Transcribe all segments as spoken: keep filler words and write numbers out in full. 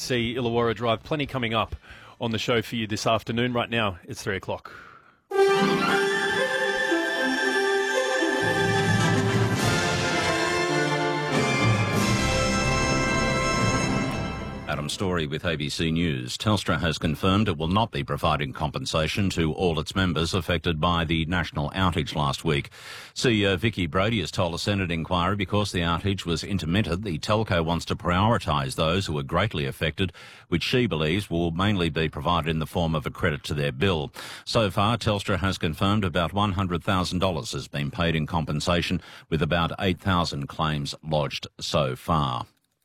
C Illawarra Drive. Plenty coming up on the show for you this afternoon. Right now, it's three o'clock. Adam Story with A B C News. Telstra has confirmed it will not be providing compensation to all its members affected by the national outage last week. C E O Vicki Brody has told a Senate inquiry because the outage was intermittent, the telco wants to prioritise those who were greatly affected, which she believes will mainly be provided in the form of a credit to their bill. So far, Telstra has confirmed about one hundred thousand dollars has been paid in compensation, with about eight thousand claims lodged so far.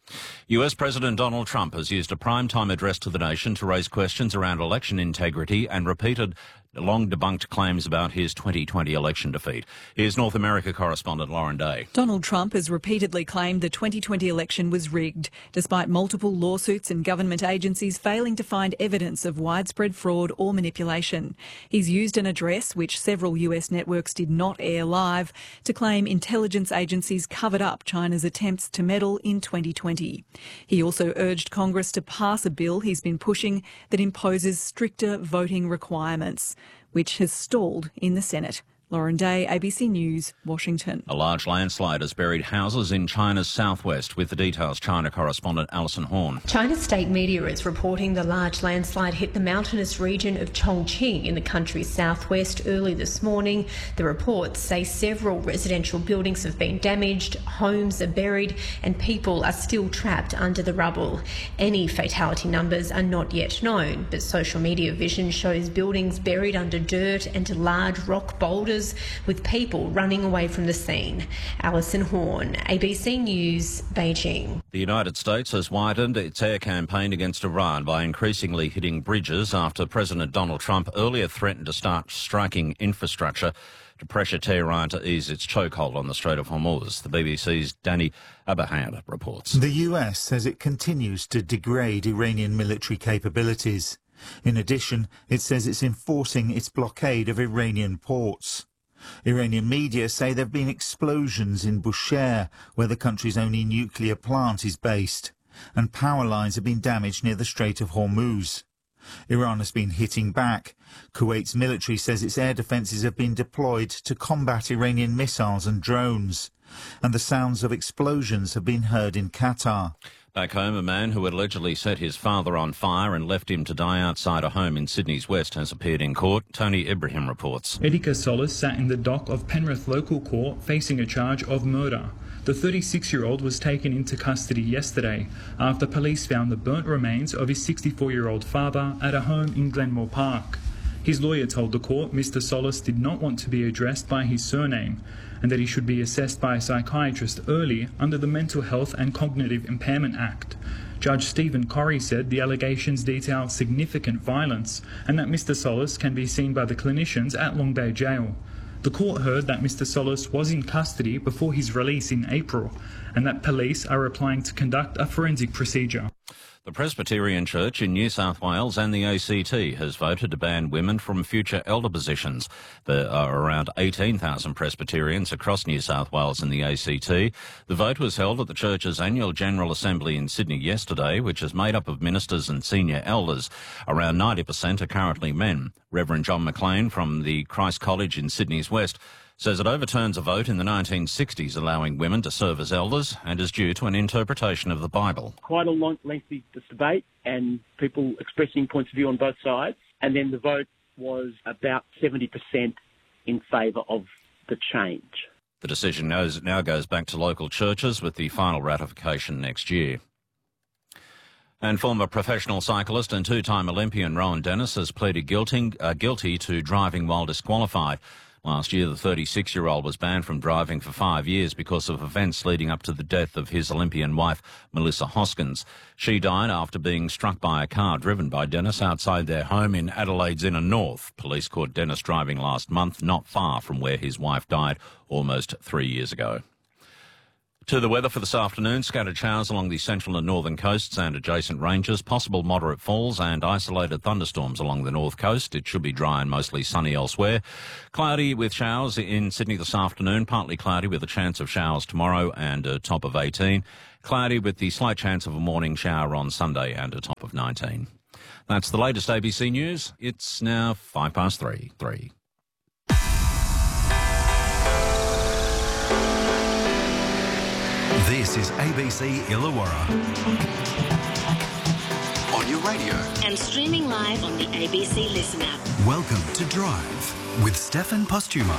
U S President Donald Trump has used a primetime address to the nation to raise questions around election integrity and repeated long-debunked claims about his twenty twenty election defeat. Here's North America correspondent Lauren Day. Donald Trump has repeatedly claimed the twenty twenty election was rigged, despite multiple lawsuits and government agencies failing to find evidence of widespread fraud or manipulation. He's used an address, which several U S networks did not air live, to claim intelligence agencies covered up China's attempts to meddle in twenty twenty. He also urged Congress to pass a bill he's been pushing that imposes stricter voting requirements, which has stalled in the Senate. Lauren Day, A B C News, Washington. A large landslide has buried houses in China's southwest. With the details, China correspondent Alison Horn. China's state media is reporting the large landslide hit the mountainous region of Chongqing in the country's southwest early this morning. The reports say several residential buildings have been damaged, homes are buried, and people are still trapped under the rubble. Any fatality numbers are not yet known, but social media vision shows buildings buried under dirt and large rock boulders, with people running away from the scene. Alison Horn, A B C News, Beijing. The United States has widened its air campaign against Iran by increasingly hitting bridges after President Donald Trump earlier threatened to start striking infrastructure to pressure Tehran to ease its chokehold on the Strait of Hormuz. The B B C's Danny Abahan reports. The U S says it continues to degrade Iranian military capabilities. In addition, it says it's enforcing its blockade of Iranian ports. Iranian media say there have been explosions in Bushehr, where the country's only nuclear plant is based, and power lines have been damaged near the Strait of Hormuz. Iran has been hitting back. Kuwait's military says its air defences have been deployed to combat Iranian missiles and drones, and the sounds of explosions have been heard in Qatar. Back home, a man who had allegedly set his father on fire and left him to die outside a home in Sydney's West has appeared in court. Tony Ibrahim reports. Edika Solis sat in the dock of Penrith Local Court facing a charge of murder. The thirty-six-year-old was taken into custody yesterday after police found the burnt remains of his sixty-four-year-old father at a home in Glenmore Park. His lawyer told the court Mister Solis did not want to be addressed by his surname and that he should be assessed by a psychiatrist early under the Mental Health and Cognitive Impairment Act. Judge Stephen Corrie said the allegations detail significant violence and that Mister Solis can be seen by the clinicians at Long Bay Jail. The court heard that Mister Solis was in custody before his release in April and that police are applying to conduct a forensic procedure. The Presbyterian Church in New South Wales and the A C T has voted to ban women from future elder positions. There are around eighteen thousand Presbyterians across New South Wales and the A C T. The vote was held at the Church's annual General Assembly in Sydney yesterday, which is made up of ministers and senior elders. Around ninety percent are currently men. Reverend John McLean from the Christ College in Sydney's West says it overturns a vote in the nineteen sixties allowing women to serve as elders and is due to an interpretation of the Bible. Quite a long, lengthy debate and people expressing points of view on both sides. And then the vote was about seventy percent in favour of the change. The decision now goes back to local churches with the final ratification next year. And former professional cyclist and two-time Olympian Rowan Dennis has pleaded guilty, uh, guilty to driving while disqualified. Last year, the thirty-six-year-old was banned from driving for five years because of events leading up to the death of his Olympian wife, Melissa Hoskins. She died after being struck by a car driven by Dennis outside their home in Adelaide's inner north. Police caught Dennis driving last month, not far from where his wife died almost three years ago. To the weather for this afternoon, scattered showers along the central and northern coasts and adjacent ranges, possible moderate falls and isolated thunderstorms along the north coast. It should be dry and mostly sunny elsewhere. Cloudy with showers in Sydney this afternoon, partly cloudy with a chance of showers tomorrow and a top of eighteen. Cloudy with the slight chance of a morning shower on Sunday and a top of nineteen. That's the latest A B C News. It's now five past three. Three. This is A B C Illawarra. On your radio. And streaming live on the A B C Listen app. Welcome to Drive with Stefan Postuma.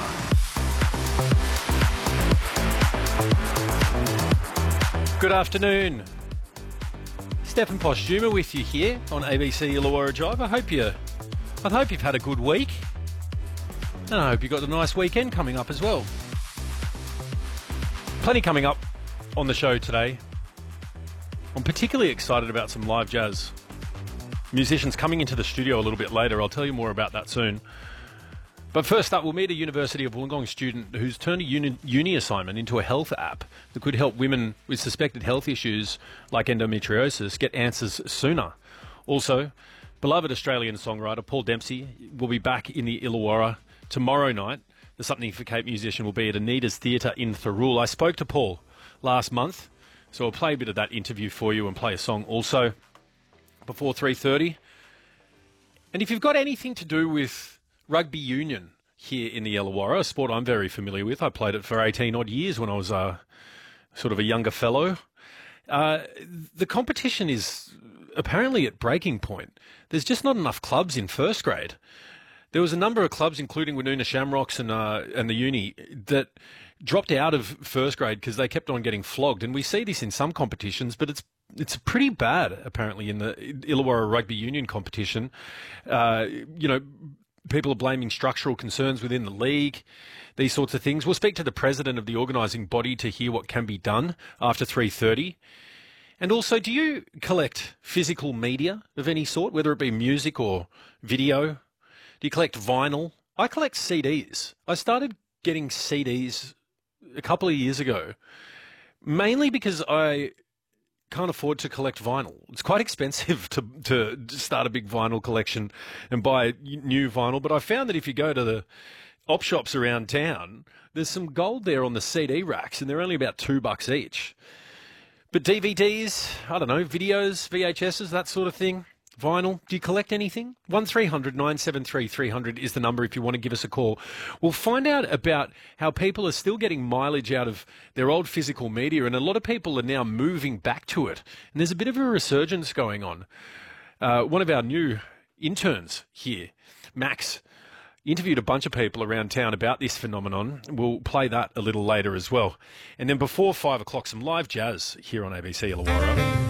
Good afternoon. Stefan Postuma with you here on A B C Illawarra Drive. I hope you, I hope you've had a good week. And I hope you've got a nice weekend coming up as well. Plenty coming up on the show today. I'm particularly excited about some live jazz musicians coming into the studio a little bit later. I'll tell you more about that soon. But first up, we'll meet a University of Wollongong student who's turned a uni, uni assignment into a health app that could help women with suspected health issues like endometriosis get answers sooner. Also, beloved Australian songwriter Paul Dempsey will be back in the Illawarra tomorrow night. The Something for Kate musician will be at Anita's Theatre in Thirroul. I spoke to Paul last month, so I'll play a bit of that interview for you and play a song also before three thirty. And if you've got anything to do with rugby union here in the Illawarra, a sport I'm very familiar with, I played it for eighteen odd years when I was uh, sort of a younger fellow, uh, the competition is apparently at breaking point. There's just not enough clubs in first grade. There was a number of clubs, including Woonona Shamrocks and uh, and the uni, that dropped out of first grade because they kept on getting flogged. And we see this in some competitions, but it's it's pretty bad, apparently, in the Illawarra Rugby Union competition. Uh, you know, people are blaming structural concerns within the league, these sorts of things. We'll speak to the president of the organising body to hear what can be done after three thirty. And also, do you collect physical media of any sort, whether it be music or video? Do you collect vinyl? I collect C Ds. I started getting C Ds a couple of years ago, mainly because I can't afford to collect vinyl. It's quite expensive to to start a big vinyl collection and buy new vinyl, but I found that if you go to the op shops around town, there's some gold there on the C D racks, and they're only about two bucks each. But D V Ds, I don't know, videos, V H Ss, that sort of thing. Vinyl, do you collect anything? one three hundred nine seven three three hundred is the number if you want to give us a call. We'll find out about how people are still getting mileage out of their old physical media, and a lot of people are now moving back to it. And there's a bit of a resurgence going on. Uh, one of our new interns here, Max, interviewed a bunch of people around town about this phenomenon. We'll play that a little later as well. And then before five o'clock, some live jazz here on A B C Illawarra.